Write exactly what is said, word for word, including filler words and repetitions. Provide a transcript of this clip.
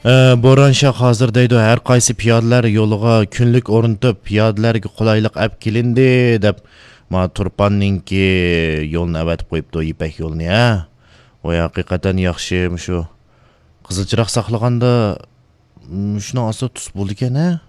Bo'ronshaq hozir deydi, har qaysi piyodalar yo'liga kunlik o'rnatib, piyodalarga qulaylik olib kelindi deb, ma Turpanninki yo'lni avatib qo'yibdi, Ipak yo'lni, ha. O haqiqatan yaxshi shu. Qizilchiroq saqlaganda shuni aslo tus bo'ldi ekan, ha.